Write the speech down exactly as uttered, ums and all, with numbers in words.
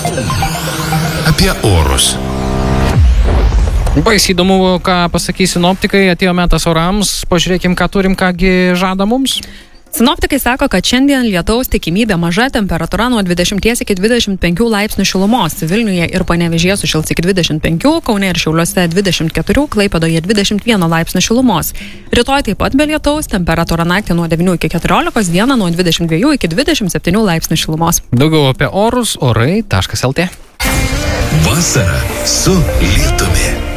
Apie orus. Baisiai įdomu, ką pasakys sinoptikai, atėjo metas orams, pažiūrėkim, ką turim, kągi žada mums. Sinoptikai sako, kad šiandien lietaus tikimybė maža, temperatūra nuo dvidešimt iki dvidešimt penkių laipsnių šilumos. Vilniuje ir Panevėžyje sušils iki dvidešimt penkių, Kaune ir Šiauliuose dvidešimt keturių, Klaipėdoje dvidešimt vieną laipsnių šilumos. Rytoj taip pat be lietaus, temperatūra naktį nuo devynių iki keturiolikos, dieną nuo dvidešimt dviejų iki dvidešimt septynių laipsnių šilumos. Daugiau apie orus orai taškas lt. Vasara su lietumi.